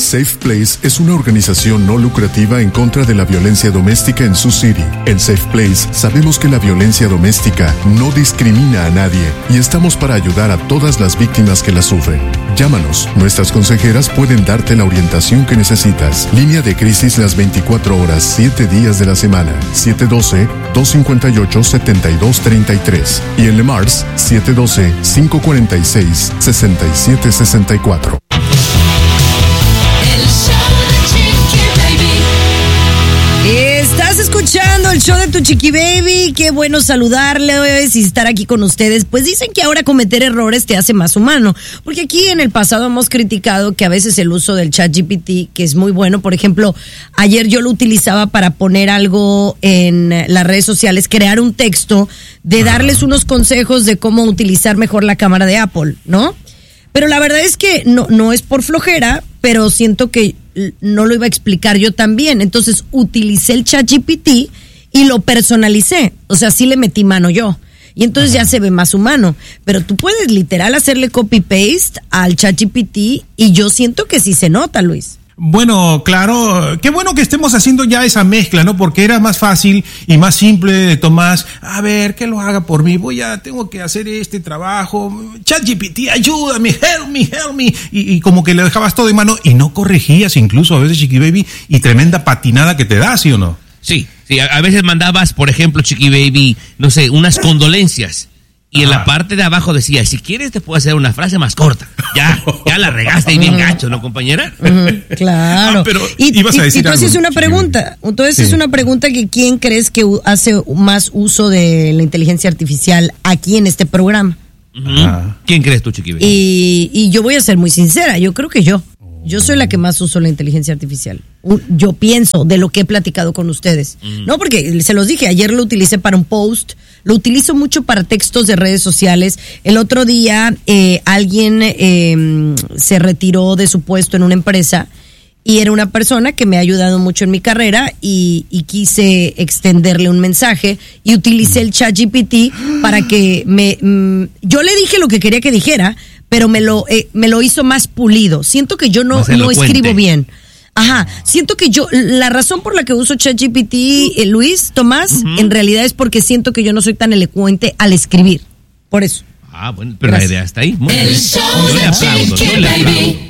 Safe Place es una organización no lucrativa en contra de la violencia doméstica en Sioux City. En Safe Place sabemos que la violencia doméstica no discrimina a nadie y estamos para ayudar a todas las víctimas que la sufren. Llámanos, nuestras consejeras pueden darte la orientación que necesitas. Línea de crisis las 24 horas, 7 días de la semana. 712-258-7233 y en Le Mars 712-546-6764. Estás escuchando el show de tu Chiqui Baby. Qué bueno saludarles y estar aquí con ustedes. Pues dicen que ahora cometer errores te hace más humano, porque aquí en el pasado hemos criticado que a veces el uso del ChatGPT, que es muy bueno, por ejemplo, ayer yo lo utilizaba para poner algo en las redes sociales, crear un texto de darles unos consejos de cómo utilizar mejor la cámara de Apple, ¿no? Pero la verdad es que no es por flojera, pero siento que no lo iba a explicar yo también. Entonces utilicé el ChatGPT y lo personalicé. O sea, sí le metí mano yo. Y entonces ya se ve más humano. Pero tú puedes literal hacerle copy-paste al ChatGPT y yo siento que sí se nota, Luis. Bueno, claro, qué bueno que estemos haciendo ya esa mezcla, ¿no? Porque era más fácil y más simple de Tomás, a ver, que lo haga por mí, tengo que hacer este trabajo, ChatGPT, ayúdame, help me, y como que le dejabas todo en mano y no corregías incluso a veces, Chiqui Baby, y tremenda patinada que te da, ¿sí o no? Sí, a veces mandabas, por ejemplo, Chiqui Baby, no sé, unas condolencias. Y en la parte de abajo decía, si quieres te puedo hacer una frase más corta. Ya la regaste y bien gacho, ¿no, compañera? Claro. Pero y ibas a decir tú haces algo, una pregunta. Entonces es una pregunta que ¿quién crees que hace más uso de la inteligencia artificial aquí en este programa? ¿Quién crees tú, Chiqui Baby? Y yo voy a ser muy sincera, yo creo que yo soy la que más uso la inteligencia artificial. Yo pienso de lo que he platicado con ustedes. No, porque se los dije, ayer lo utilicé para un post, lo utilizo mucho para textos de redes sociales. El otro día alguien se retiró de su puesto en una empresa y era una persona que me ha ayudado mucho en mi carrera y quise extenderle un mensaje y utilicé el ChatGPT para que yo le dije lo que quería que dijera, pero me lo hizo más pulido. Siento que yo no escribo bien. Ajá, siento que la razón por la que uso ChatGPT, Luis, Tomás, en realidad es porque siento que yo no soy tan elocuente al escribir. Por eso. Bueno, pero gracias. La idea está ahí. Muy bien. Yo le aplaudo.